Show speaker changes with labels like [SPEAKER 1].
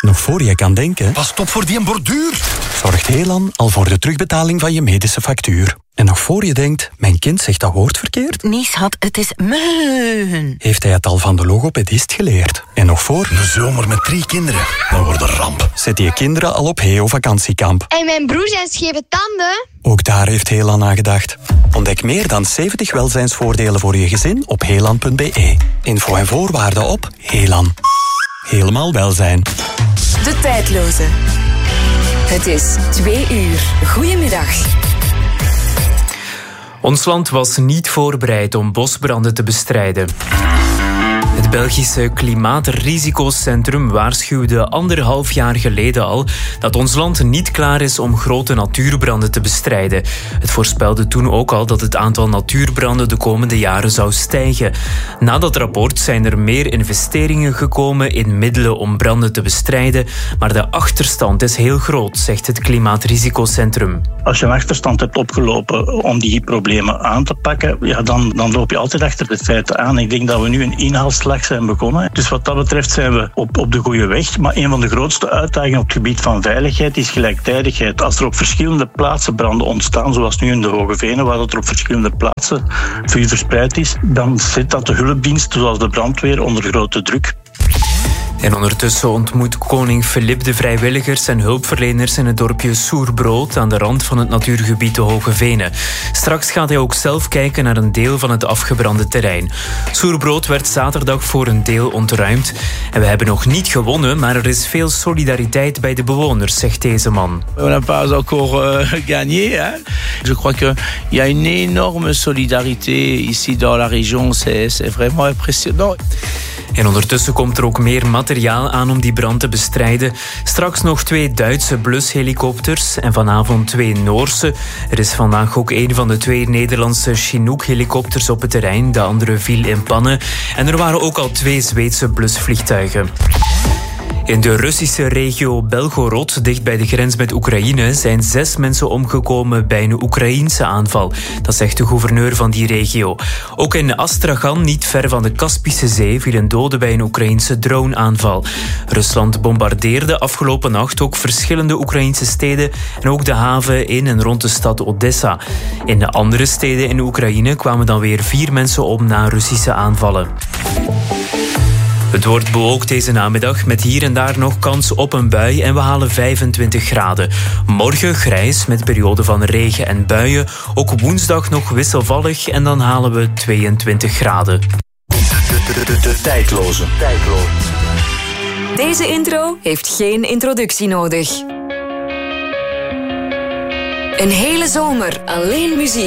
[SPEAKER 1] Nog voor je kan denken...
[SPEAKER 2] Pas op voor die borduur.
[SPEAKER 1] Zorgt Helan al voor de terugbetaling van je medische factuur. En nog voor je denkt, mijn kind zegt dat woord verkeerd...
[SPEAKER 3] Nee, schat, het is meun.
[SPEAKER 1] Heeft hij het al van de logopedist geleerd. En nog voor...
[SPEAKER 2] Een zomer met 3 kinderen. Dan wordt een ramp.
[SPEAKER 1] Zet je kinderen al op Heo vakantiekamp.
[SPEAKER 4] En mijn broer zijn scheve tanden.
[SPEAKER 1] Ook daar heeft Helan aan gedacht. Ontdek meer dan 70 welzijnsvoordelen voor je gezin op helan.be. Info en voorwaarden op Helan. Helemaal welzijn.
[SPEAKER 5] De Tijdloze. Het is 2 uur. Goedemiddag.
[SPEAKER 6] Ons land was niet voorbereid om bosbranden te bestrijden. Het Belgische Klimaatrisicocentrum waarschuwde 1,5 jaar geleden al dat ons land niet klaar is om grote natuurbranden te bestrijden. Het voorspelde toen ook al dat het aantal natuurbranden de komende jaren zou stijgen. Na dat rapport zijn er meer investeringen gekomen in middelen om branden te bestrijden, maar de achterstand is heel groot, zegt het Klimaatrisicocentrum.
[SPEAKER 7] Als je een achterstand hebt opgelopen om die problemen aan te pakken, ja, dan loop je altijd achter de feiten aan. Ik denk dat we nu een inhaalslag zijn begonnen. Dus wat dat betreft zijn we op de goede weg. Maar een van de grootste uitdagingen op het gebied van veiligheid is gelijktijdigheid. Als er op verschillende plaatsen branden ontstaan, zoals nu in de Hoge Venen, waar het er op verschillende plaatsen vuur verspreid is, dan zet dat de hulpdiensten, zoals de brandweer, onder grote druk.
[SPEAKER 6] En ondertussen ontmoet koning Filip de vrijwilligers en hulpverleners in het dorpje Soerbrood aan de rand van het natuurgebied de Hoge Venen. Straks gaat hij ook zelf kijken naar een deel van het afgebrande terrein. Soerbrood werd zaterdag voor een deel ontruimd. En we hebben nog niet gewonnen, maar er is veel solidariteit bij de bewoners, zegt deze man.
[SPEAKER 8] On n'a pas encore gagné. Hein? Je crois qu'il y a une énorme solidarité ici dans la région. C'est vraiment impressionnant.
[SPEAKER 6] En ondertussen komt er ook meer materiaal aan om die brand te bestrijden. Straks nog 2 Duitse blushelikopters en vanavond 2 Noorse. Er is vandaag ook een van de 2 Nederlandse Chinook-helikopters op het terrein. De andere viel in pannen. En er waren ook al 2 Zweedse blusvliegtuigen. In de Russische regio Belgorod, dicht bij de grens met Oekraïne, zijn 6 mensen omgekomen bij een Oekraïense aanval. Dat zegt de gouverneur van die regio. Ook in Astrakhan, niet ver van de Kaspische Zee, vielen doden bij een Oekraïense droneaanval. Rusland bombardeerde afgelopen nacht ook verschillende Oekraïense steden en ook de haven in en rond de stad Odessa. In de andere steden in Oekraïne kwamen dan weer 4 mensen om na Russische aanvallen. Het wordt bewolkt deze namiddag met hier en daar nog kans op een bui en we halen 25 graden. Morgen grijs met perioden van regen en buien. Ook woensdag nog wisselvallig en dan halen we 22 graden.
[SPEAKER 2] De Tijdloze.
[SPEAKER 5] Deze intro heeft geen introductie nodig. Een hele zomer alleen muziek.